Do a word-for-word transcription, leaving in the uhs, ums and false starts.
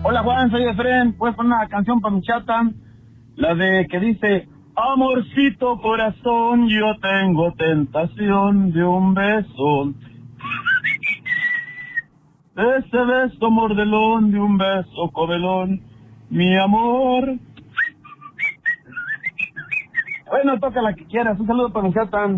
Hola Juan, soy Efren. ¿Puedes poner una canción para mi chata? La de que dice: amorcito corazón, yo tengo tentación de un beso. Ese beso mordelón de un beso comelón, mi amor. Bueno, toca la que quieras. Un saludo para mi chata.